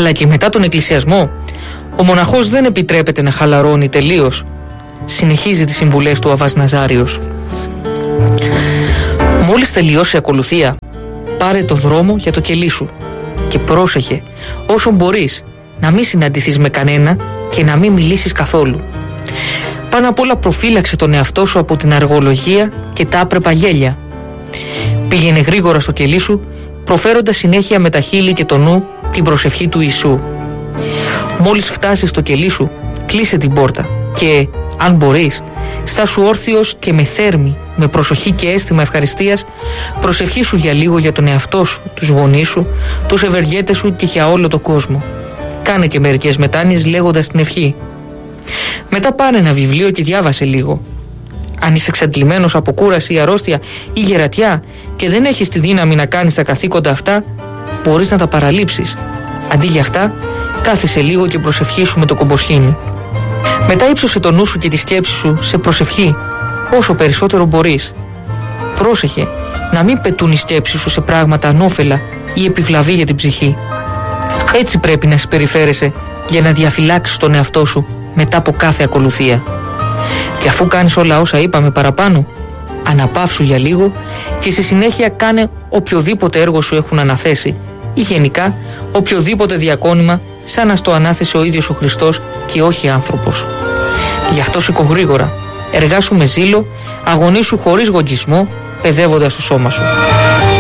Αλλά και μετά τον εκκλησιασμό, ο μοναχός δεν επιτρέπεται να χαλαρώνει τελείως. Συνεχίζει τις συμβουλές του Αββάς Ναζάριος. Μόλις τελειώσει η ακολουθία, πάρε το δρόμο για το κελί σου και πρόσεχε όσο μπορείς να μην συναντηθείς με κανένα και να μην μιλήσεις καθόλου. Πάνω απ' όλα προφύλαξε τον εαυτό σου από την αργολογία και τα άπρεπα γέλια. Πήγαινε γρήγορα στο κελί σου, προφέροντας συνέχεια με τα χείλη και το νου την προσευχή του Ιησού. Μόλις φτάσεις στο κελί σου, κλείσε την πόρτα και, αν μπορείς, στάσου όρθιος και με θέρμη, με προσοχή και αίσθημα ευχαριστίας, προσευχήσου για λίγο για τον εαυτό σου, τους γονείς σου, τους ευεργέτες σου και για όλο τον κόσμο. Κάνε και μερικές μετάνοιες λέγοντας την ευχή. Μετά πάρε ένα βιβλίο και διάβασε λίγο. Αν είσαι εξαντλημένος από κούραση ή αρρώστια ή γερατιά και δεν έχεις τη δύναμη να κάνεις τα καθήκοντα αυτά, μπορείς να τα παραλείψεις. Αντί για αυτά, κάθισε λίγο και προσευχήσου με το κομποσχήνι. Μετά ύψωσε το νου σου και τη σκέψη σου σε προσευχή όσο περισσότερο μπορείς. Πρόσεχε να μην πετούν οι σκέψεις σου σε πράγματα ανώφελα ή επιβλαβή για την ψυχή. Έτσι πρέπει να συμπεριφέρεσαι για να διαφυλάξεις τον εαυτό σου μετά από κάθε ακολουθία. Και αφού κάνεις όλα όσα είπαμε παραπάνω, αναπαύσου για λίγο και στη συνέχεια κάνε οποιοδήποτε έργο σου έχουν αναθέσει ή γενικά οποιοδήποτε διακόνημα σαν να στο ανάθεσε ο ίδιος ο Χριστός και όχι άνθρωπος. Γι' αυτό σηκώ γρήγορα, εργάσου με ζήλο, αγωνίσου χωρίς γογγισμό, παιδεύοντας το σώμα σου.